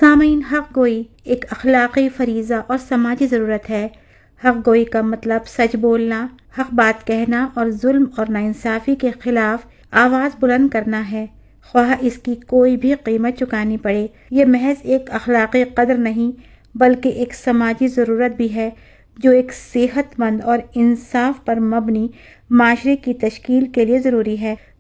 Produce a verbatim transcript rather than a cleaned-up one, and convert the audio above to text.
सामीन, हक गोई एक अखलाकी फरीज़ा और समाजी ज़रूरत है। हक गोई का मतलब सच बोलना, हक बात कहना और जुल्म और नाइंसाफ़ी के खिलाफ आवाज़ बुलंद करना है, ख्वाह इसकी कोई भी कीमत चुकानी पड़े। ये महज एक अखलाकी कदर नहीं बल्कि एक समाजी ज़रूरत भी है जो एक सेहतमंद और इंसाफ पर मबनी माशरे की तश्कील के लिए ज़रूरी है।